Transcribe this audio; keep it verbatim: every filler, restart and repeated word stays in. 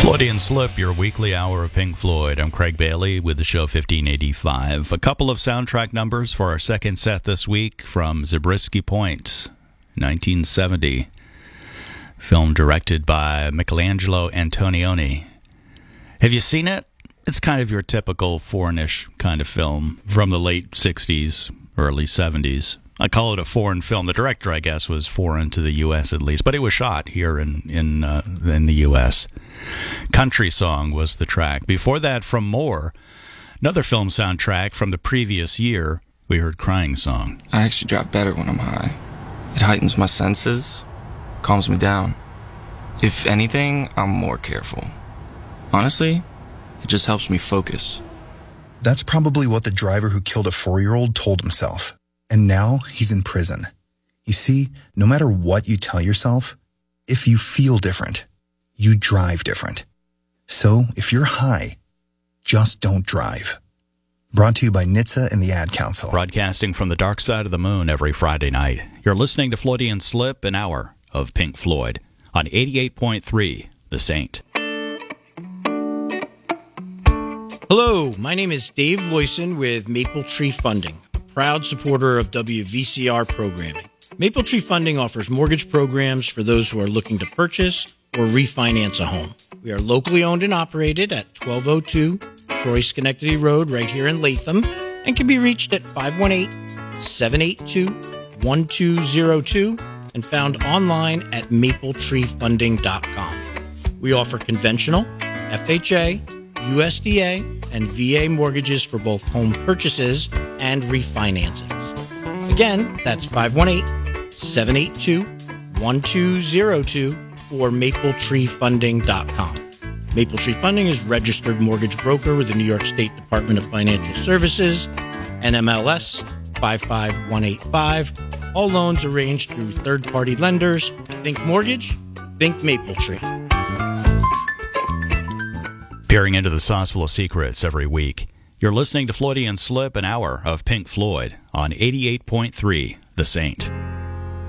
Freudian Slip, your weekly hour of Pink Floyd. I'm Craig Bailey with the show fifteen eighty-five. A couple of soundtrack numbers for our second set this week from Zabriskie Point, nineteen seventy. Film directed by Michelangelo Antonioni. Have you seen it? It's kind of your typical foreignish kind of film from the late sixties, early seventies. I call it a foreign film. The director, I guess, was foreign to the U S at least, but it was shot here in in uh, in the U S Country Song was the track. Before that, from More, another film soundtrack from the previous year, we heard Crying Song. I actually drop better when I'm high. It heightens my senses, calms me down. If anything, I'm more careful. Honestly, it just helps me focus. That's probably what the driver who killed a four-year-old told himself. And now he's in prison. You see, no matter what you tell yourself, if you feel different, you drive different. So if you're high, just don't drive. Brought to you by N H T S A and the Ad Council. Broadcasting from the dark side of the moon every Friday night. You're listening to Freudian Slip, an hour of Pink Floyd on eighty-eight point three, The Saint. Hello, my name is Dave Loyson with Maple Tree Funding, proud supporter of W V C R programming. Maple Tree Funding offers mortgage programs for those who are looking to purchase or refinance a home. We are locally owned and operated at twelve oh two Troy Schenectady Road right here in Latham and can be reached at five one eight, seven eight two, one two zero two and found online at maple tree funding dot com. We offer conventional, F H A, U S D A, and V A mortgages for both home purchases and refinancings. Again, that's five one eight, seven eight two, one two zero two or maple tree funding dot com. Maple Tree Funding is registered mortgage broker with the New York State Department of Financial Services, N M L S five five one eight five. All loans arranged through third-party lenders. Think mortgage, think Maple Tree. Peering into the sauce full of secrets every week. You're listening to Freudian Slip, an hour of Pink Floyd on eighty-eight point three, The Saint.